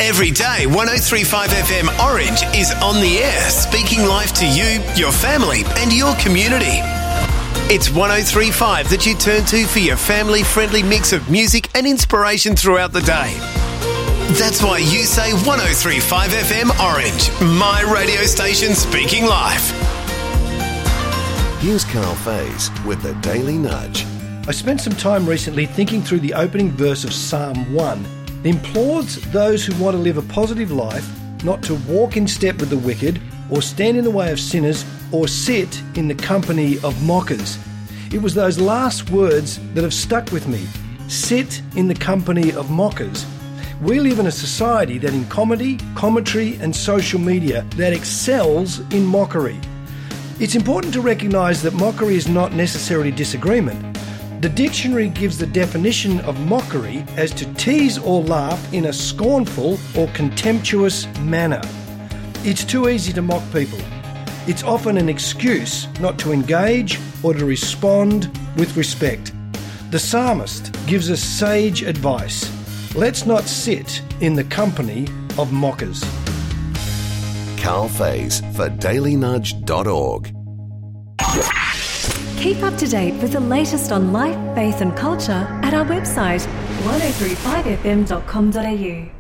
Every day, 103.5 FM Orange is on the air, speaking life to you, your family and your community. It's 103.5 that you turn to for your family-friendly mix of music and inspiration throughout the day. That's why you say 103.5 FM Orange, my radio station speaking life. Here's Carl Faze with the Daily Nudge. I spent some time recently thinking through the opening verse of Psalm 1. It implores those who want to live a positive life not to walk in step with the wicked or stand in the way of sinners or sit in the company of mockers. It was those last words that have stuck with me. Sit in the company of mockers. We live in a society that in comedy, commentary and social media that excels in mockery. It's important to recognise that mockery is not necessarily disagreement. The dictionary gives the definition of mockery as to tease or laugh in a scornful or contemptuous manner. It's too easy to mock people. It's often an excuse not to engage or to respond with respect. The psalmist gives us sage advice. Let's not sit in the company of mockers. Carl Faze for dailynudge.org. Keep up to date with the latest on life, faith and culture at our website 1035fm.com.au.